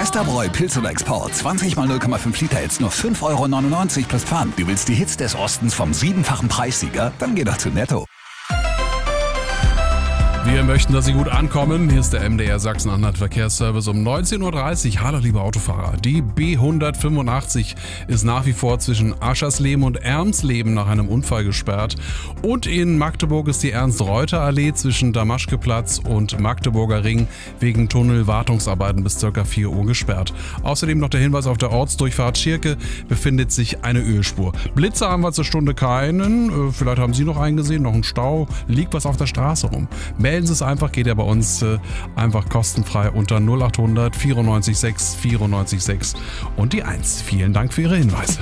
Westerbräu Pilz oder Export. 20 mal 0,5 Liter jetzt nur 5,99 € plus Pfand. Du willst die Hits des Ostens vom 7-fachen Preissieger? Dann geh doch zu Netto. Wir möchten, dass Sie gut ankommen. Hier ist der MDR Sachsen-Anhalt Verkehrsservice um 19.30 Uhr. Hallo liebe Autofahrer. Die B185 ist nach wie vor zwischen Aschersleben und Ermsleben nach einem Unfall gesperrt. Und in Magdeburg ist die Ernst-Reuter-Allee zwischen Damaschkeplatz und Magdeburger Ring wegen Tunnelwartungsarbeiten bis ca. 4 Uhr gesperrt. Außerdem noch der Hinweis: auf der Ortsdurchfahrt Schirke befindet sich eine Ölspur. Blitze haben wir zur Stunde keinen. Vielleicht haben Sie noch einen gesehen, noch ein Stau. Liegt was auf der Straße rum. Melden Sie es einfach, geht ja bei uns einfach kostenfrei unter 0800 94 6 94 6 und die 1. Vielen Dank für Ihre Hinweise.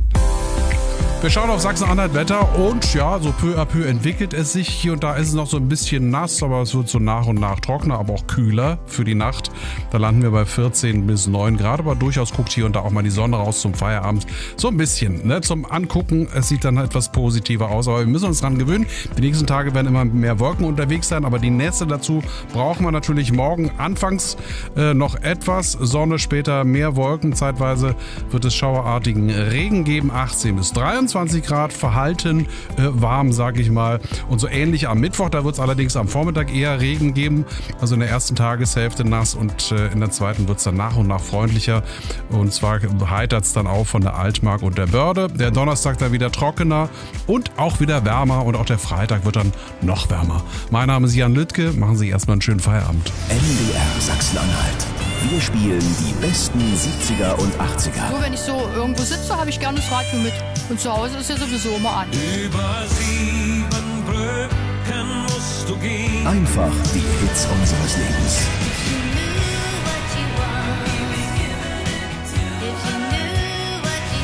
Wir schauen auf Sachsen-Anhalt Wetter und ja, so peu à peu entwickelt es sich. Hier und da ist es noch so ein bisschen nass, aber es wird so nach und nach trockener, aber auch kühler für die Nacht. Da landen wir bei 14 bis 9 Grad, aber durchaus guckt hier und da auch mal die Sonne raus zum Feierabend. So ein bisschen, ne, zum Angucken. Es sieht dann etwas positiver aus, aber wir müssen uns dran gewöhnen. Die nächsten Tage werden immer mehr Wolken unterwegs sein, aber die Nässe dazu brauchen wir natürlich morgen. Anfangs noch etwas Sonne, später mehr Wolken. Zeitweise wird es schauerartigen Regen geben. 18 bis 23 Grad, verhalten warm, sage ich mal. Und so ähnlich am Mittwoch, da wird es allerdings am Vormittag eher Regen geben. Also in der ersten Tageshälfte nass und in der zweiten wird es dann nach und nach freundlicher. Und zwar heitert es dann auch von der Altmark und der Börde. Der Donnerstag dann wieder trockener und auch wieder wärmer. Und auch der Freitag wird dann noch wärmer. Mein Name ist Jan Lüttke. Machen Sie erstmal einen schönen Feierabend. MDR Sachsen-Anhalt. Wir spielen die besten 70er und 80er. Nur wenn ich so irgendwo sitze, habe ich gerne das Radio mit. Und zu Hause ist ja sowieso immer an. Über 7 Brücken musst du gehen. Einfach die Hits unseres Lebens.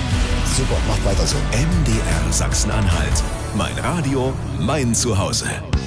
Super, macht weiter so. MDR Sachsen-Anhalt. Mein Radio, mein Zuhause.